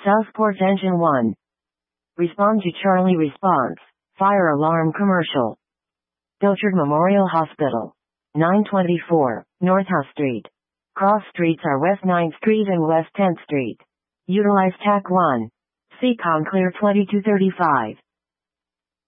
Southport Engine 1. Respond to Charlie response. Fire alarm commercial. Pilchard Memorial Hospital. 924 North House Street. Cross streets are West 9th Street and West 10th Street. Utilize TAC 1. CCON Clear 2235.